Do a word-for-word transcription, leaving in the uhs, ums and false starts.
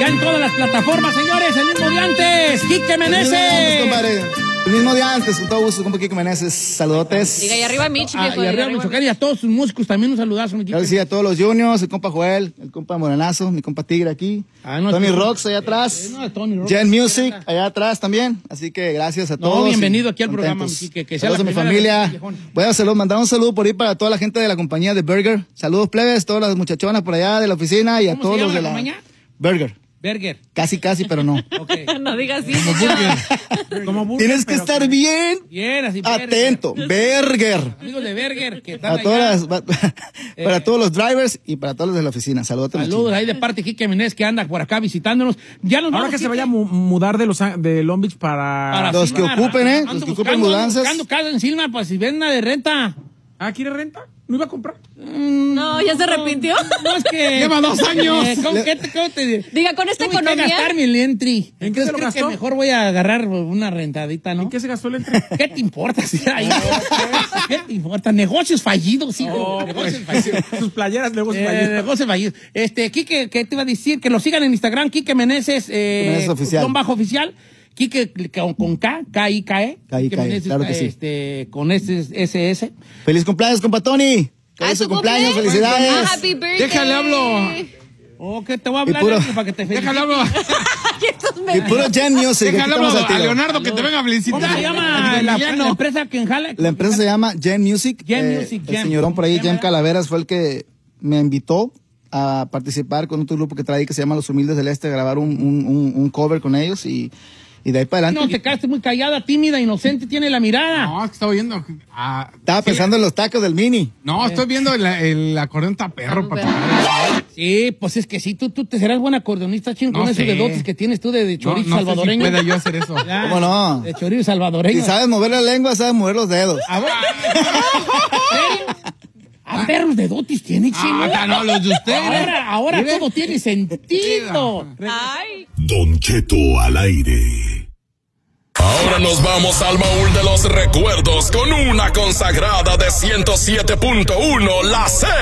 Ya en todas las plataformas, señores, el mismo día antes, Quique Meneses. El mismo, compadre. El mismo día antes, con todo gusto, compa Quique Meneses. Saludotes. Diga, y arriba Mitch, Ah, viejo. y arriba Michoacán y a todos sus músicos también un saludazo, mi Quique. Claro que sí, a todos los juniors, el compa Joel, el compa Morenazo, mi compa Tigre aquí. Ah, no, Tony sí. Rocks allá atrás. No, Tony Rocks. Gen Music allá atrás también. Así que gracias a No, todos. bienvenido y aquí al programa, contentos. mi Quique, que sea Saludos a la mi primera vez, familia. viejón. Voy a salud, mandar un saludo por ahí para toda la gente de la compañía de Burger. Saludos plebes, todas las muchachonas por allá de la oficina y a ¿Cómo todos se los llama de la la compañía? Burger. Berger. Casi, casi, pero no. Okay. No digas así. Como burger. Como burger. Tienes que pero estar bien Bien, así. Berger. atento. Burger. Amigos de Berger, que están A allá. todas las- para todos los drivers y para todos los de la oficina. Saludos. Saludos ahí de parte de Quique Meneses que anda por acá visitándonos. Ya nos Ahora vamos, que se Quique. vaya a mu- mudar de, los, Á- de Long Beach para... Para Los que Silmar. ocupen, ¿eh? Ando Los que ocupen buscando- mudanzas. Buscando casa en Silmar, pues si ven una de renta. Ah, ¿quiere renta? ¿No iba a comprar? No, ya se arrepintió. No, es que... Lleva dos años. Eh, ¿cómo, qué te, cómo te diré? Diga, con esta Tuve que economía. gastar mi entry. ¿En qué se lo creo que gastó? mejor voy a agarrar una rentadita, ¿no? ¿En qué se gastó el entre? ¿Qué te importa? Si ahí? ¿Qué te importa? Negocios fallidos, hijo. Oh, negocios pues, fallidos. sus playeras luego Eh, fallidas. negocios fallidos. Este, Quique, ¿qué te iba a decir? Que lo sigan en Instagram, Quique Meneses, eh, Meneses oficial. guión bajo oficial. Quique con, con K, K I K E. K I K E, Quique Meneses, claro que sí. Este, con S S. Feliz cumpleaños, compa Tony. Ah, Feliz ¿su cumpleaños, cumple? felicidades. Ah, happy birthday. Déjale hablo. Oh, que te voy a hablar Y puro- Quique, para que te felicite. Déjale hablo. Estos Y me- puro Gen Music. aquí Déjale estamos hablo al a tiro. Leonardo que te venga a felicitar. ¿Cómo se llama la, la empresa que en Jala? La empresa se llama Gen Music. Gen Eh, Music, El Gen. señorón por ahí, ¿Se llama? Jem Calaveras, fue el que me invitó a participar con otro grupo que trae que se llama Los Humildes del Este, a grabar un, un, un, un cover con ellos y, y de ahí para adelante. No, te quedaste muy callada, tímida, inocente, tiene la mirada. No, es que estaba viendo. ah, Estaba sí. pensando en los tacos del Mini. No, estoy viendo el, el acordeón taperro, papá. Sí, pues es que sí, tú, tú te serás buen acordeonista, chino, No con esos sé. dedotes que tienes tú de, de No, chorizo no sé si salvadoreño. pueda yo hacer eso. Ya, ¿Cómo no? De chorizo salvadoreño. Si sabes mover la lengua, sabes mover los dedos. A ver. A perros de dotis tiene, chino. Ah, no, los de usted. Ahora, ahora Mire. todo tiene sentido. Ay. Don Cheto al aire. Ahora nos vamos al baúl de los recuerdos con una consagrada de ciento siete punto uno, la Z.